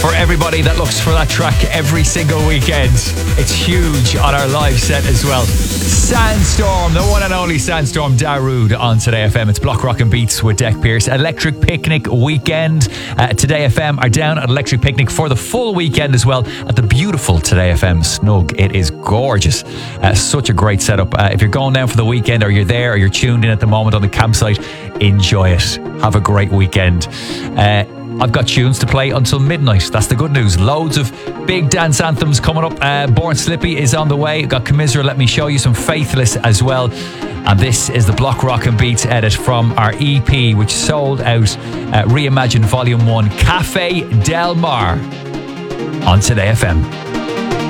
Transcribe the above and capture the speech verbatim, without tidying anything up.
for everybody that looks for that track every single weekend. It's huge on our live set as well. Sandstorm, the one and only Sandstorm Darude on Today F M. It's Block Rockin' Beats with Deck Pierce. Electric Picnic weekend. Uh, Today F M are down at Electric Picnic for the full weekend as well at the beautiful Today F M Snug. It is gorgeous. Uh, such a great setup. Uh, if you're going down for the weekend, or you're there, or you're tuned in at the moment on the campsite, enjoy it. Have a great weekend. Uh, I've got tunes to play until midnight. That's the good news. Loads of big dance anthems coming up. Uh, Born Slippy is on the way. We've got Commisera, Let Me Show You, some Faithless as well. And this is the Block Rockin' Beats edit from our E P, which sold out, uh, Reimagined Volume one, Cafe Del Mar on Today F M.